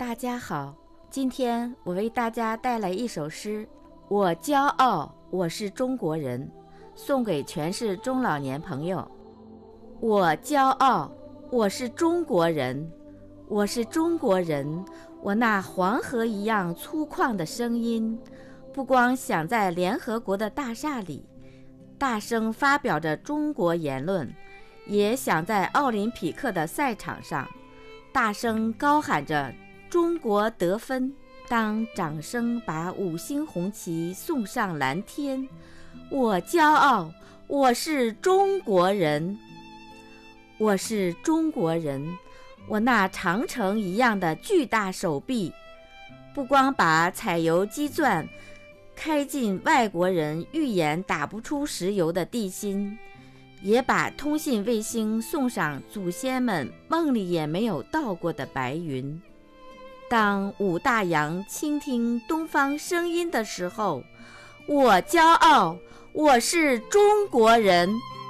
大家好，今天我为大家带来一首诗，我骄傲，我是中国人，送给全市中老年朋友。我骄傲，我是中国人，我是中国人，我那黄河一样粗犷的声音，不光响在联合国的大厦里，大声发表着中国言论，也响在奥林匹克的赛场上，大声高喊着中国得分。当掌声把5星红旗送上蓝天，我骄傲，我是中国人，我是中国人，我那长城一样的巨大手臂，不光把采油机钻开进外国人预言打不出石油的地心，也把通信卫星送上祖先们梦里也没有到过的白云。当5大洋倾听东方声音的时候，我骄傲，我是中国人。